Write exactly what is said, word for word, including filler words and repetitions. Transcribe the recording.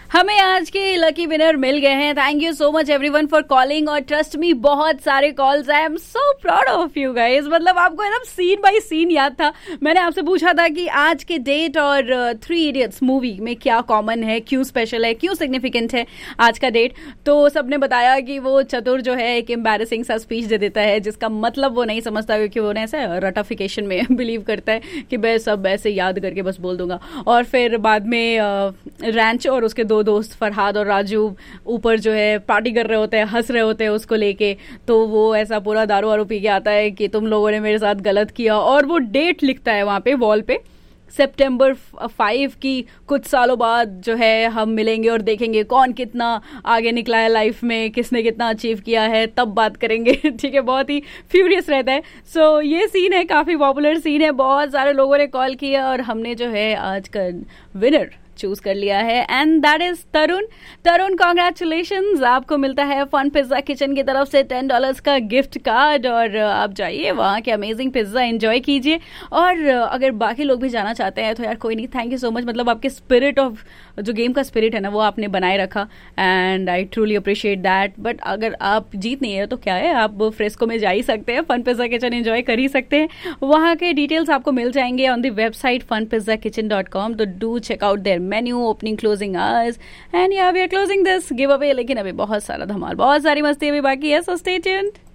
हमें आज के लकी विनर मिल गए हैं। Thank you so much everyone for calling और ट्रस्ट मी बहुत सारे calls. I am so proud of you guys. मतलब आपको एकदम सीन बाय सीन याद था। मैंने आपसे पूछा था कि आज के डेट और थ्री इडियट्स मूवी में क्या कॉमन है, क्यों स्पेशल है, क्यों सिग्निफिकेंट है आज का डेट। तो सबने बताया कि वो चतुर जो है एक एम्बैरेसिंग सा स्पीच दे देता है जिसका मतलब वो नहीं समझता, क्योंकि वो ऐसा रटाफिकेशन में बिलीव करता है कि मैं सब ऐसे याद करके बस बोल दूंगा। और फिर बाद में रैंच और उसके दो दोस्त फरहाद और राजू ऊपर जो है पार्टी कर रहे होते हैं, हंस रहे होते हैं उसको लेके। तो वो ऐसा पूरा दारू वारू पी के आता है कि तुम लोगों ने मेरे साथ गलत किया, और वो डेट लिखता है वहां पे वॉल पे, सितंबर फाइव की कुछ सालों बाद जो है हम मिलेंगे और देखेंगे कौन कितना आगे निकला है लाइफ में, किसने कितना अचीव किया है, तब बात करेंगे। ठीक है, बहुत ही फ्यूरियस रहता है। सो so, ये सीन है, काफी पॉपुलर सीन है, बहुत सारे लोगों ने कॉल किया और हमने जो है आज का विनर चूज कर लिया है and that is Tarun. Tarun congratulations, आपको मिलता है फन पिज्जा किचन की तरफ से टेन डॉलर्स का गिफ्ट कार्ड और आप जाइए वहाँ के अमेजिंग पिज्जा एंजॉय कीजिए। और अगर बाकी लोग भी जाना चाहते हैं तो यार कोई नहीं, थैंक यू सो मच। मतलब आपके स्पिरिट ऑफ जो गेम का स्पिरिट है ना वो आपने बनाए रखा and I truly appreciate that. But अगर आप जीत नहीं है तो क्या है, आप फ्रेस्को में जा ही सकते हैं, फन पिज्जा किचन एंजॉय कर ही सकते हैं। वहाँ के डिटेल्स आपको मिल जाएंगे on the website fun pizza kitchen dot com. तो do check out there menu, opening closing hours and या we are closing this give away. लेकिन अभी बहुत सारा धमाल, बहुत सारी मस्ती अभी बाकी है, सो स्टे ट्यून्ड।